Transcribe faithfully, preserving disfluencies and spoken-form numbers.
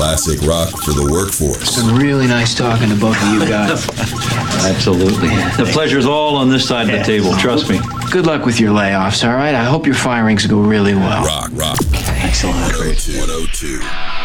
Classic rock for the workforce. It's been really nice talking to both of you guys. Absolutely. The pleasure's all on this side of the table, trust me. Good luck with your layoffs, all right? I hope your firings go really well. Rock, rock. Excellent. one oh two.